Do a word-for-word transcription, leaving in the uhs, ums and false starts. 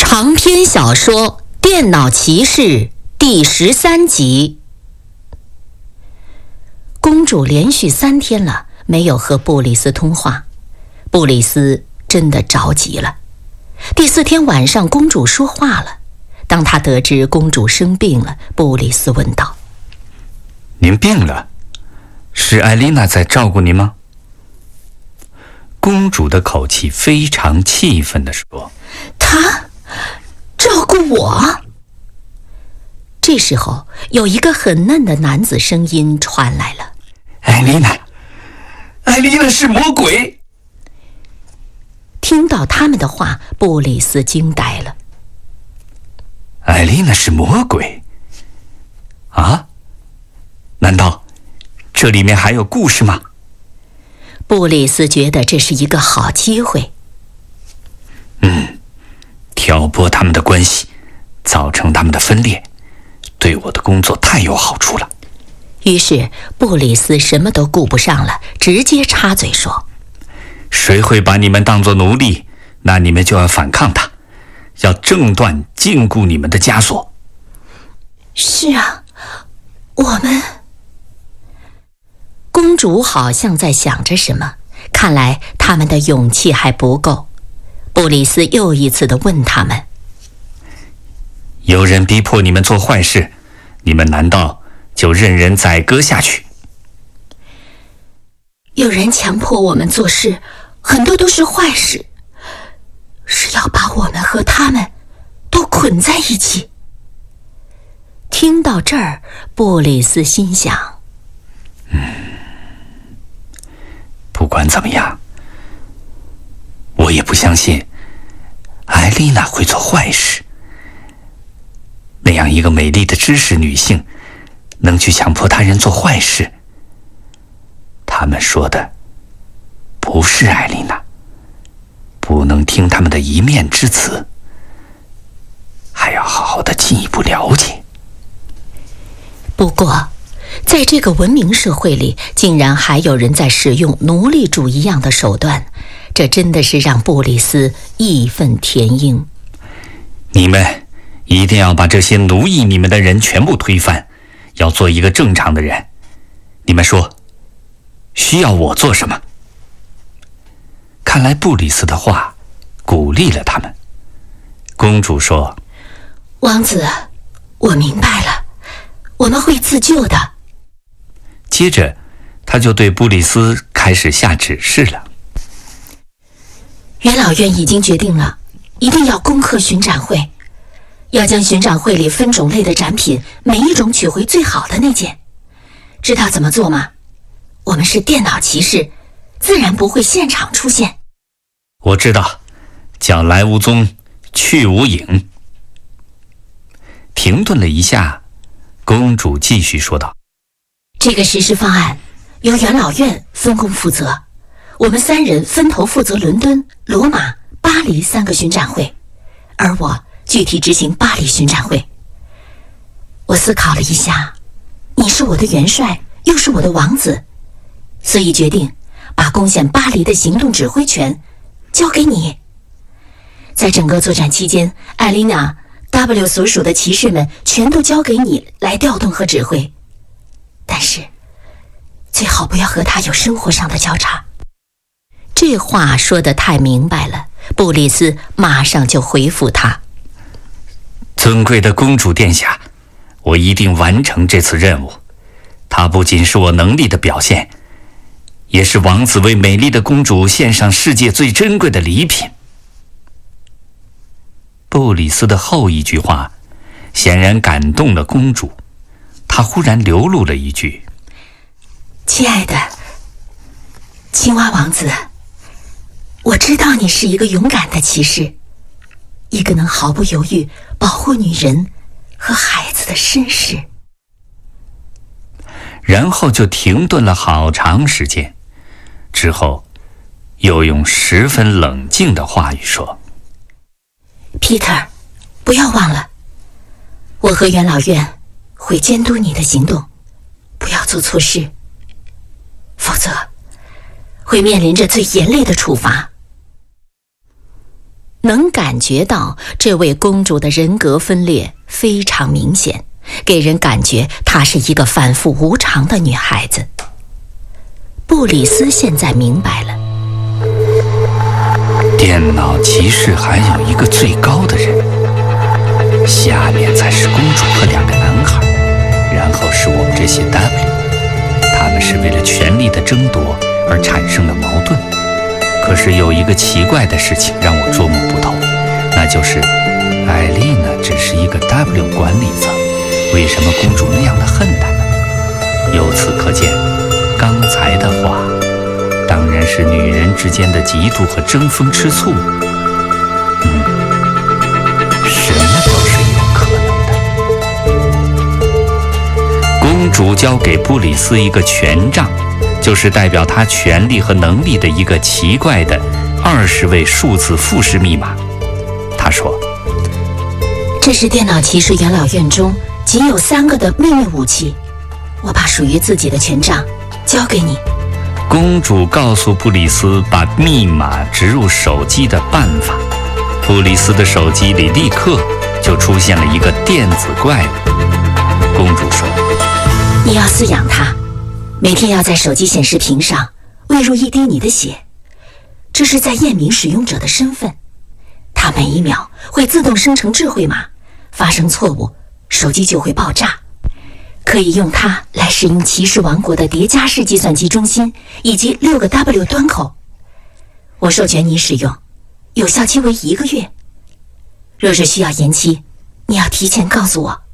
长篇小说《电脑骑士》第十三集。公主连续三天了没有和布里斯通话，布里斯真的着急了。第四天晚上，公主说话了。当她得知公主生病了，布里斯问道：“ 您病了？是艾丽娜在照顾您吗？”公主的口气非常气愤地说：“ 她照顾我？”这时候，有一个很嫩的男子声音传来了：“ 艾丽娜，艾丽娜是魔鬼！” 听到他们的话，布里斯惊呆了。 艾丽娜是魔鬼？啊？难道这里面还有故事吗？ 布里斯觉得这是一个好机会。 嗯，挑拨他们的关系，造成他们的分裂，对我的工作太有好处了。 于是布里斯什么都顾不上了，直接插嘴说：“ 谁会把你们当作奴隶，那你们就要反抗他，要挣断禁锢你们的枷锁。” 是啊，我们……公主好像在想着什么，看来他们的勇气还不够。布里斯又一次地问他们：“ 有人逼迫你们做坏事，你们难道就任人宰割下去？”“ 有人强迫我们做事，很多都是坏事，是要把我们和他们都捆在一起。”听到这儿，布里斯心想：“ 嗯，不管怎么样，我也不相信艾丽娜会做坏事。那样一个美丽的知识女性，能去强迫他人做坏事？他们说的不是艾丽娜，不能听他们的一面之词，还要好好的进一步了解。” 不过，在这个文明社会里，竟然还有人在使用奴隶主一样的手段，这真的是让布里斯义愤填膺。 你们一定要把这些奴役你们的人全部推翻，要做一个正常的人。你们说，需要我做什么？看来布里斯的话鼓励了他们。公主说：“ 王子，我明白了，我们会自救的。” 接着，他就对布里斯开始下指示了。 元老院已经决定了，一定要攻克巡展会，要将巡展会里分种类的展品，每一种取回最好的那件。知道怎么做吗？我们是电脑骑士，自然不会现场出现。 我知道，叫来无踪，去无影。停顿了一下，公主继续说道：“ 这个实施方案由元老院分工负责，我们三人分头负责伦敦、罗马、巴黎三个巡展会，而我具体执行巴黎巡展会。我思考了一下，你是我的元帅，又是我的王子，所以决定把攻陷巴黎的行动指挥权交给你。在整个作战期间，艾琳娜 W 所属的骑士们全都交给你来调动和指挥，但是最好不要和他有生活上的交叉。”这话说得太明白了，布里斯马上就回复他：“ 尊贵的公主殿下，我一定完成这次任务。它不仅是我能力的表现，也是王子为美丽的公主献上世界最珍贵的礼品。”布里斯的后一句话显然感动了公主，她忽然流露了一句：“ 亲爱的青蛙王子，我知道你是一个勇敢的骑士，一个能毫不犹豫保护女人和孩子的绅士。” 然后就停顿了好长时间，之后又用十分冷静的话语说：“ Peter， 不要忘了，我和元老院会监督你的行动，不要做错事，否则会面临着最严厉的处罚。” 能感觉到这位公主的人格分裂非常明显，给人感觉她是一个反复无常的女孩子。布里斯现在明白了， 电脑骑士还有一个最高的人，下面才是公主和两个男孩，然后是我们这些 W， 他们是为了权力的争夺而产生的矛盾。可是有一个奇怪的事情让我捉摸不透，那就是艾丽娜只是一个 W 管理层，为什么公主那样的恨她呢？由此可见，刚才的话当然是女人之间的嫉妒和争风吃醋。嗯，什么都是有可能的。公主交给布里斯一个权杖，就是代表她权力和能力的一个奇怪的二十位数字复式密码。她说：“ 这是电脑骑士元老院中仅有三个的秘密武器，我把属于自己的权杖交给你。” 公主告诉布里斯把密码植入手机的办法，布里斯的手机里立刻就出现了一个电子怪物。公主说：“ 你要饲养它，每天要在手机显示屏上喂入一滴你的血，这是在验明使用者的身份。它每一秒会自动生成智慧码，发生错误，手机就会爆炸。可以用它来使用骑士王国的叠加式计算机中心以及六个 W 端口。我授权你使用，有效期为一个月。若是需要延期，你要提前告诉我。”